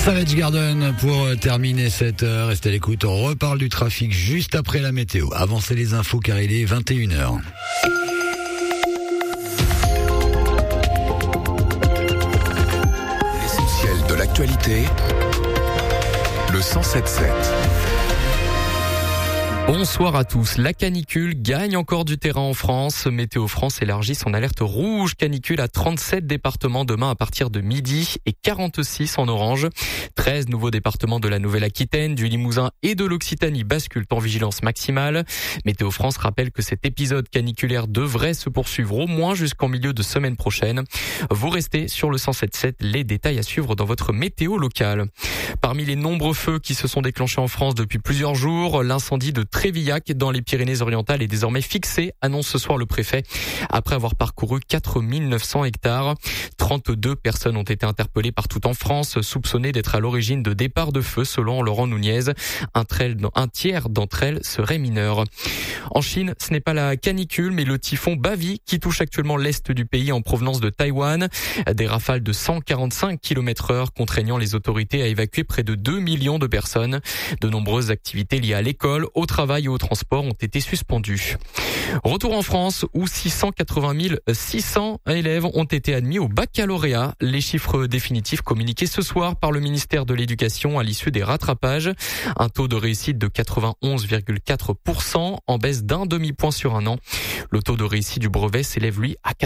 Savage Garden pour terminer cette heure. Restez à l'écoute, on reparle du trafic juste après la météo. Avancez les infos car il est 21h. L'essentiel de l'actualité, le 107.7. Bonsoir à tous. La canicule gagne encore du terrain en France. Météo France élargit son alerte rouge canicule à 37 départements demain à partir de midi et 46 en orange. 13 nouveaux départements de la Nouvelle-Aquitaine, du Limousin et de l'Occitanie basculent en vigilance maximale. Météo France rappelle que cet épisode caniculaire devrait se poursuivre au moins jusqu'en milieu de semaine prochaine. Vous restez sur le 107.7, les détails à suivre dans votre météo locale. Parmi les nombreux feux qui se sont déclenchés en France depuis plusieurs jours, l'incendie de Trévillac dans les Pyrénées-Orientales est désormais fixé, annonce ce soir le préfet. Après avoir parcouru 4900 hectares, 32 personnes ont été interpellées partout en France, soupçonnées d'être à l'origine de départs de feu selon Laurent Nunez. Un tiers d'entre elles seraient mineures. En Chine, ce n'est pas la canicule, mais le typhon Bavi qui touche actuellement l'est du pays en provenance de Taïwan. Des rafales de 145 km/h contraignant les autorités à évacuer près de 2 millions de personnes. De nombreuses activités liées à l'école, au travail et au transport ont été suspendues. Retour en France où 680 600 élèves ont été admis au baccalauréat. Les chiffres définitifs communiqués ce soir par le ministère de l'Éducation à l'issue des rattrapages. Un taux de réussite de 91,4% en baisse d'un demi-point sur un an. Le taux de réussite du brevet s'élève lui à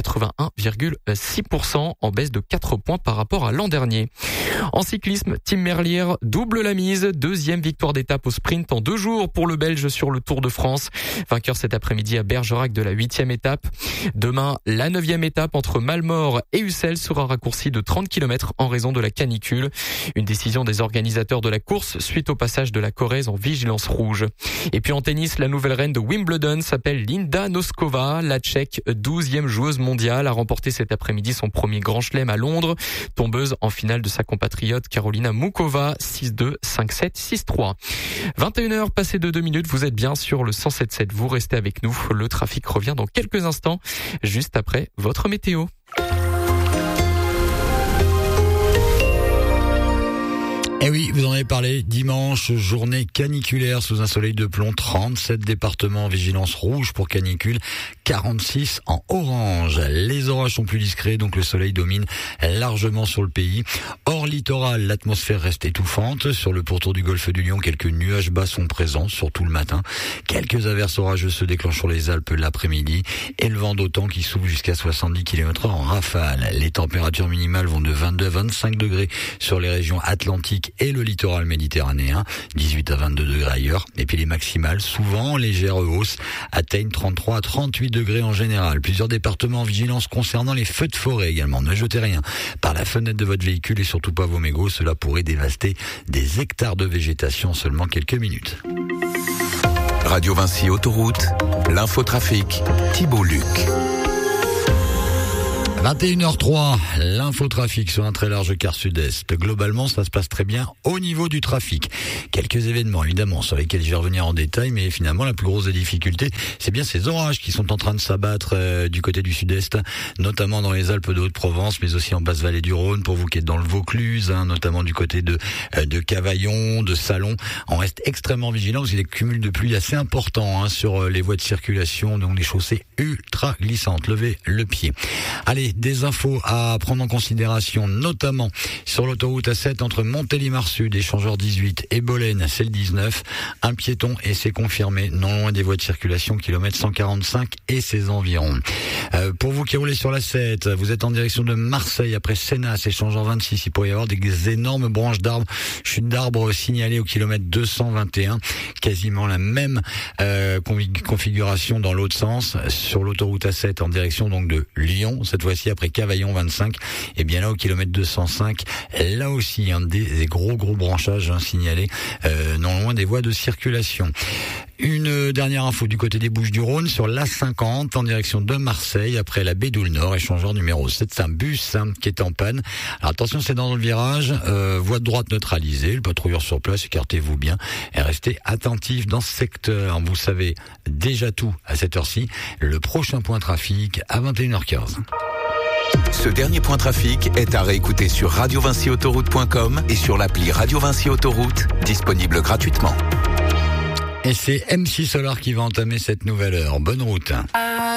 81,6% en baisse de 4 points par rapport à l'an dernier. En cyclisme, Tim Merlier double la mise. Deuxième victoire d'étape au sprint en 2 jours pour le Belge sur le Tour de France. Vainqueur cet après-midi à Bergerac de la 8e étape. Demain, la 9e étape entre Malmort et Ussel sera raccourcie de 30 km en raison de la canicule. Une décision des organisateurs de la course suite au passage de la Corrèze en vigilance rouge. Et puis en tennis, la nouvelle reine de Wimbledon s'appelle Linda Noskova. La Tchèque, 12e joueuse mondiale, a remporté cet après-midi son premier grand chelem à Londres. Tombeuse en finale de sa compatriote Karolina Mukova, 6-2, 5-7, 6-3. 21h passées de 2 minutes, vous êtes bien sur le 107.7. Vous restez avec nous. Le trafic revient dans quelques instants, juste après votre météo. Eh oui, vous en avez parlé, dimanche, journée caniculaire sous un soleil de plomb, 37 départements en vigilance rouge pour canicule, 46 en orange. Les orages sont plus discrets, donc le soleil domine largement sur le pays. Hors littoral, l'atmosphère reste étouffante. Sur le pourtour du golfe du Lion, quelques nuages bas sont présents, surtout le matin. Quelques averses orageuses se déclenchent sur les Alpes l'après-midi et le vent d'automne qui souffle jusqu'à 70 km/h en rafale. Les températures minimales vont de 22 à 25 degrés sur les régions atlantiques et le littoral méditerranéen, 18 à 22 degrés ailleurs. Et puis les maximales, souvent en légère hausse, atteignent 33 à 38 degrés en général. Plusieurs départements en vigilance concernant les feux de forêt également. Ne jetez rien par la fenêtre de votre véhicule et surtout pas vos mégots. Cela pourrait dévaster des hectares de végétation en seulement quelques minutes. Radio Vinci Autoroute, l'infotrafic, Thibault Luc. 21h03, l'infotrafic sur un très large quart sud-est. Globalement, ça se passe très bien au niveau du trafic. Quelques événements, évidemment, sur lesquels je vais revenir en détail, mais finalement, la plus grosse des difficultés, c'est bien ces orages qui sont en train de s'abattre du côté du sud-est, notamment dans les Alpes de Haute-Provence, mais aussi en basse vallée du Rhône, pour vous qui êtes dans le Vaucluse, notamment du côté de Cavaillon, de Salon. On reste extrêmement vigilant, parce qu'il y a des cumuls de pluie assez importants sur les voies de circulation, donc des chaussées ultra glissantes. Levez le pied. Allez, des infos à prendre en considération, notamment sur l'autoroute A7 entre Montélimar-Sud, échangeur 18 et Bolène, c'est le 19. Un piéton et c'est confirmé, non loin des voies de circulation, kilomètre 145 et ses environs. Pour vous qui roulez sur la 7, vous êtes en direction de Marseille après Sénas, échangeur 26. Il pourrait y avoir des énormes branches d'arbres, chutes d'arbres signalées au kilomètre 221. Quasiment la même configuration dans l'autre sens sur l'autoroute A7 en direction donc de Lyon, cette fois-ci après Cavaillon 25, et bien là au kilomètre 205, là aussi des gros branchages signalés non loin des voies de circulation. Une dernière info du côté des Bouches-du-Rhône sur l'A50 en direction de Marseille après la Bédoule Nord, échangeur numéro 7. C'est un bus qui est en panne. Alors attention, c'est dans le virage, voie de droite neutralisée, le patrouilleur sur place, écartez-vous bien et restez attentifs dans ce secteur. Vous savez déjà tout à cette heure-ci. Le prochain point trafic à 21h15. Ce dernier point trafic est à réécouter sur radiovincyautoroute.com et sur l'appli Radio Vinci Autoroute, disponible gratuitement. Et c'est MC Solar qui va entamer cette nouvelle heure. Bonne route.